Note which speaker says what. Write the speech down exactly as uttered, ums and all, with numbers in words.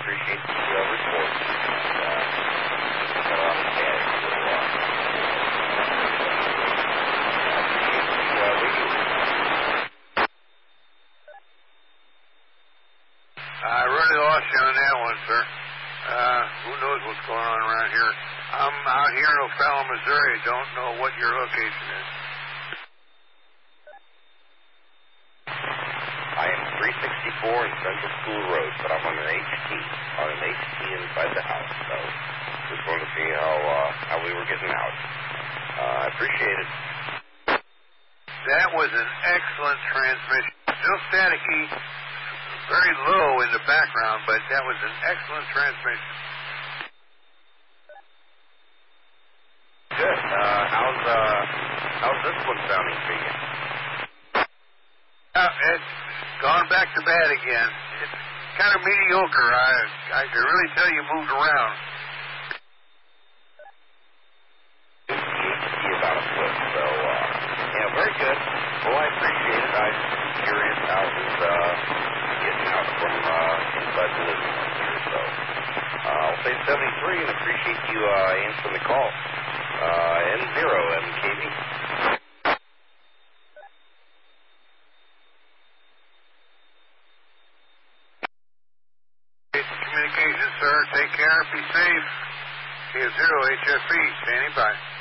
Speaker 1: appreciate the uh, report. Uh, got a lot of static, so uh, I appreciate the uh, radio.
Speaker 2: I really lost you on that one, sir. Uh, who knows what's going on around here? I'm out here in O'Fallon, Missouri. Don't know what your location is.
Speaker 1: I am three sixty-four in Central School Road, but I'm on an H T, on an H T inside the house. So just wanted to see how uh, how we were getting out. Uh, I appreciate it.
Speaker 2: That was an excellent transmission. Still staticky, very low in the background, but that was an excellent transmission.
Speaker 1: Good. Uh, how's uh, how's this one sounding for you?
Speaker 2: Uh, it's gone back to bad again. It's kind of mediocre. I I can really tell you moved around.
Speaker 1: H T about a foot, so uh, yeah, very good. Well, I appreciate it. I'm curious how it was uh, getting out from uh, inside the living room here. So uh, I'll say seventy-three and appreciate you uh, answering the call. Uh, N zero M K B.
Speaker 2: Communications, sir. Take care. Be safe. C zero H F E. Standing by.